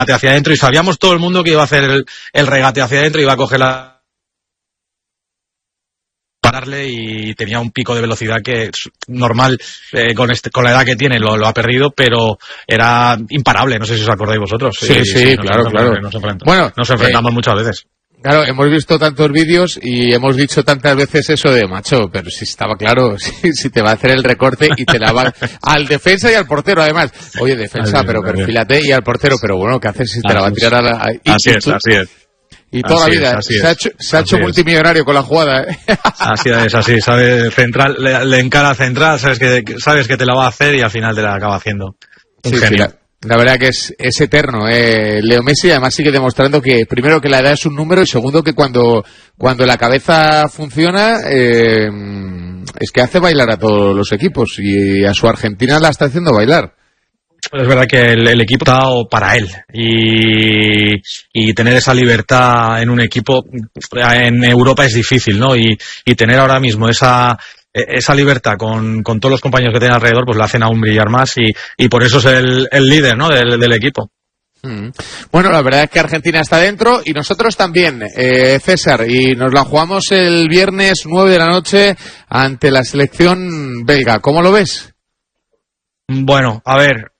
hacia adentro y sabíamos todo el mundo que iba a hacer el regate hacia adentro, iba a coger pararle y tenía un pico de velocidad que es normal, con la edad que tiene lo ha perdido, pero era imparable. No sé si os acordáis vosotros. Sí, claro. Nos enfrentamos muchas veces. Claro, hemos visto tantos vídeos y hemos dicho tantas veces eso de macho, pero si estaba claro, si te va a hacer el recorte y te la va al defensa y al portero además. Oye, defensa, pero perfílate, y al portero, pero bueno, ¿qué haces si te la va a tirar a la... Así es. Y toda la vida se ha hecho multimillonario con la jugada, ¿eh? Así, sabe, central, le encara central, sabes que te la va a hacer y al final te la acaba haciendo. Un genio. Sí, la verdad que es eterno, Leo Messi. Además sigue demostrando que primero que la edad es un número y segundo que cuando la cabeza funciona es que hace bailar a todos los equipos y a su Argentina la está haciendo bailar. Es verdad que el equipo está para él y tener esa libertad en un equipo en Europa es difícil, ¿no? Y tener ahora mismo esa libertad con todos los compañeros que tiene alrededor, pues le hacen aún brillar más y por eso es el líder, ¿no? del equipo. Bueno, la verdad es que Argentina está dentro y nosotros también, César, y nos la jugamos el viernes 9 de la noche ante la selección belga. ¿Cómo lo ves? Bueno, a ver,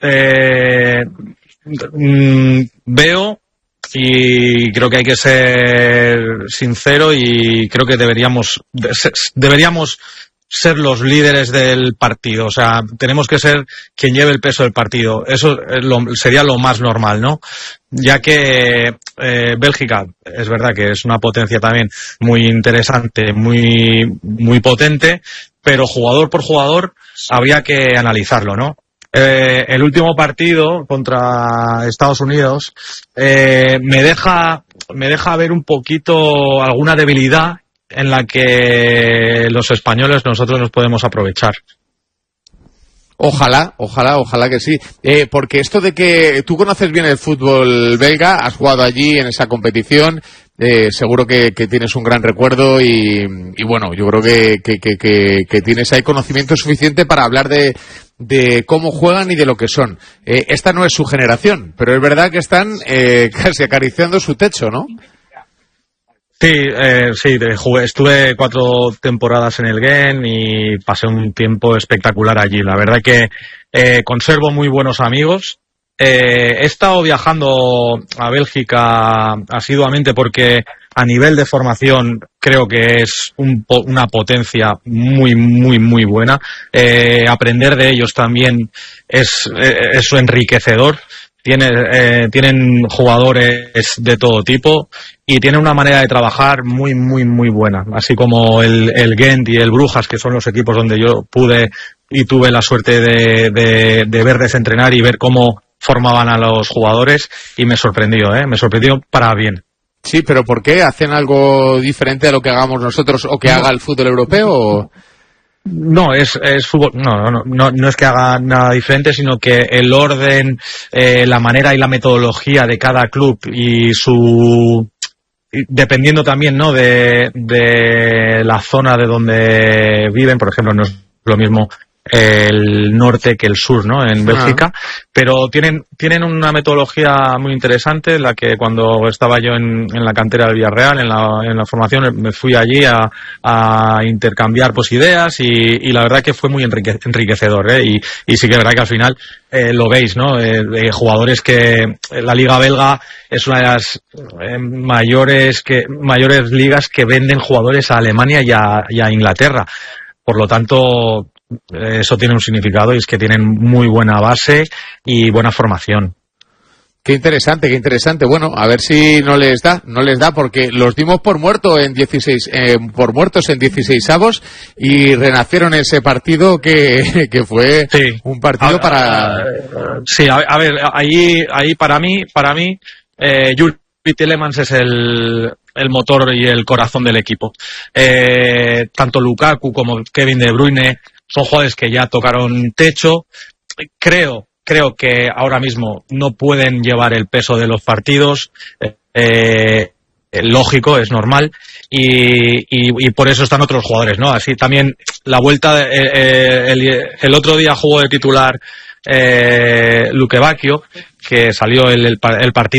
veo y creo que hay que ser sincero y creo que deberíamos ser los líderes del partido. O sea, tenemos que ser quien lleve el peso del partido. Eso sería lo más normal, ¿no? Ya que Bélgica es verdad que es una potencia también muy interesante, muy, muy potente, pero jugador por jugador habría que analizarlo, ¿no? El último partido contra Estados Unidos me deja ver un poquito alguna debilidad en la que los españoles nosotros nos podemos aprovechar. Ojalá que sí. Porque esto de que tú conoces bien el fútbol belga, has jugado allí en esa competición, seguro que tienes un gran recuerdo y bueno, yo creo que tienes ahí conocimiento suficiente para hablar de cómo juegan y de lo que son. Esta no es su generación, pero es verdad que están casi acariciando su techo, ¿no? Sí, estuve 4 temporadas en el Gent y pasé un tiempo espectacular allí. La verdad que conservo muy buenos amigos. He estado viajando a Bélgica asiduamente porque a nivel de formación creo que es una potencia muy, muy, muy buena. Aprender de ellos también es enriquecedor. Tienen jugadores de todo tipo y tienen una manera de trabajar muy, muy, muy buena. Así como el Gent y el Brujas, que son los equipos donde yo pude y tuve la suerte de verles entrenar y ver cómo formaban a los jugadores y me sorprendió para bien. Sí, pero ¿por qué? ¿Hacen algo diferente a lo que hagamos nosotros o que haga el fútbol europeo? ¿O? No, es fútbol, no es que haga nada diferente, sino que el orden, la manera y la metodología de cada club y dependiendo también, ¿no? de la zona de donde viven, por ejemplo, no es lo mismo el norte que el sur, ¿no? En Bélgica, pero tienen una metodología muy interesante, la que cuando estaba yo en la cantera del Villarreal, en la formación, me fui allí a intercambiar pues ideas y la verdad que fue muy enriquecedor, y sí que es verdad que al final lo veis, ¿no? Jugadores que la liga belga es una de las mayores ligas que venden jugadores a Alemania y a Inglaterra. Por lo tanto, eso tiene un significado y es que tienen muy buena base y buena formación. Qué interesante. Bueno, a ver si no les da porque los dimos por muertos en 16avos y renacieron ese partido que fue un partido Sí, a ver, ahí para mí, Juri Tielemans es el motor y el corazón del equipo. Tanto Lukaku como Kevin De Bruyne son jugadores que ya tocaron techo. Creo que ahora mismo no pueden llevar el peso de los partidos. Lógico, es normal. Y por eso están otros jugadores, ¿no? Así también la vuelta, el otro día jugó de titular Luque Bacchio, que salió el partido